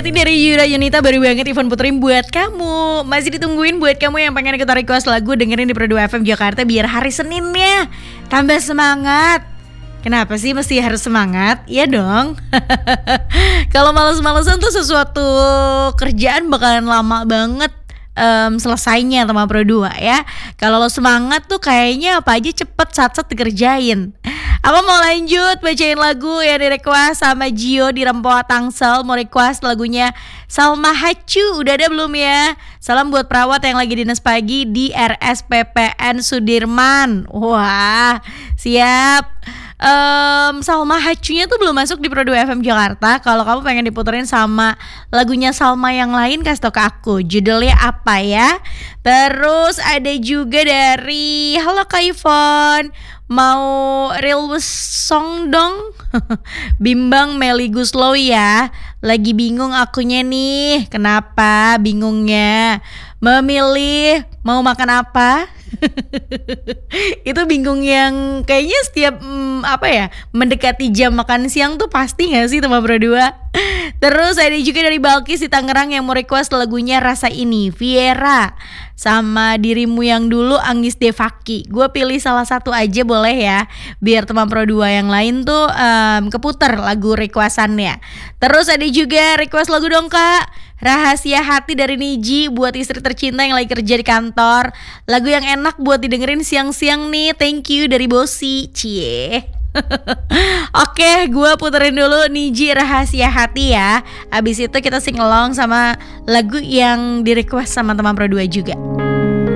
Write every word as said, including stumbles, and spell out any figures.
Hati-hati dari Yura Yunita, baru banget Ivan puterin buat kamu. Masih ditungguin buat kamu yang pengen ikut request lagu, dengerin di Pro dua F M Jakarta biar hari Seninnya tambah semangat. Kenapa sih mesti harus semangat? Iya dong. Kalau males-malesan tuh sesuatu kerjaan bakalan lama banget um, selesainya sama Pro dua ya. Kalau lo semangat tuh kayaknya apa aja cepet sat-sat dikerjain. Apa mau lanjut bacain lagu yang di request sama Gio di Rempoa Tangsel. Mau request lagunya Salma Hacu. Udah ada belum ya? Salam buat perawat yang lagi dinas pagi di R S P P N Sudirman. Wah, siap. Um, Salma Hacunya tuh belum masuk di Pro dua F M Jakarta. Kalau kamu pengen diputerin sama lagunya Salma yang lain, kasih tau ke aku judulnya apa ya. Terus ada juga dari Halo Kak Ivon, mau real song dong. Bimbang Meli Guslow ya. Lagi bingung akunya nih. Kenapa bingungnya? Memilih mau makan apa? Itu bingung yang kayaknya setiap hmm, apa ya, mendekati jam makan siang tuh pasti gak sih teman Pro dua. Terus ada juga dari Balkis di Tangerang yang mau request lagunya Rasa Ini Viera sama Dirimu Yang Dulu Anggis Devaki. Gue pilih salah satu aja boleh ya, biar teman Pro dua yang lain tuh um, keputer lagu requestannya. Terus ada juga request lagu dong Kak, Rahasia Hati dari Niji buat istri tercinta yang lagi kerja di kantor. Lagu yang enak buat didengerin siang-siang nih. Thank you dari Bosi. Cie. Oke, gue puterin dulu Niji Rahasia Hati ya. Abis itu kita sing along sama lagu yang di request sama teman Pro dua juga.